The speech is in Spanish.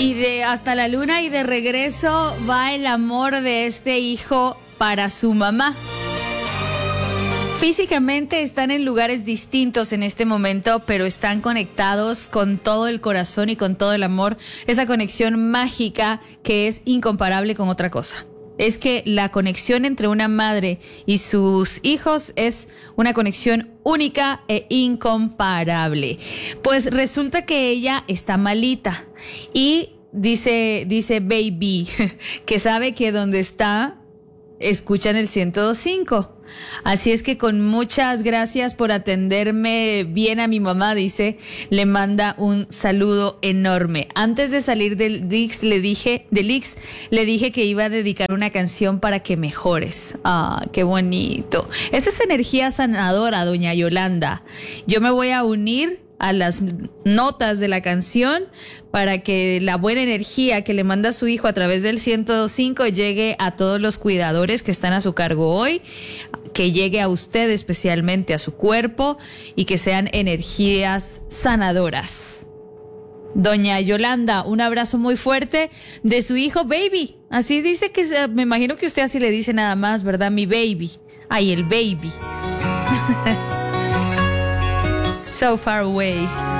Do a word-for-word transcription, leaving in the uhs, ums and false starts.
Y de hasta la luna y de regreso va el amor de este hijo para su mamá. Físicamente están en lugares distintos en este momento, pero están conectados con todo el corazón y con todo el amor. Esa conexión mágica que es incomparable con otra cosa. Es que la conexión entre una madre y sus hijos es una conexión única e incomparable. Pues resulta que ella está malita y dice, dice baby, que sabe que donde está escuchan el ciento dos punto cinco. Así es que con muchas gracias por atenderme bien a mi mamá, dice, le manda un saludo enorme. Antes de salir del Dix le dije, del Ix, le dije que iba a dedicar una canción para que mejores. Ah, qué bonito. Esa es energía sanadora, doña Yolanda. Yo me voy a unir a las notas de la canción para que la buena energía que le manda su hijo a través del ciento dos punto cinco llegue a todos los cuidadores que están a su cargo hoy, que llegue a usted especialmente, a su cuerpo, y que sean energías sanadoras. Doña Yolanda, un abrazo muy fuerte de su hijo baby. Así dice que, me imagino que usted así le dice nada más, ¿verdad? Mi baby. Ay, el baby. So far away.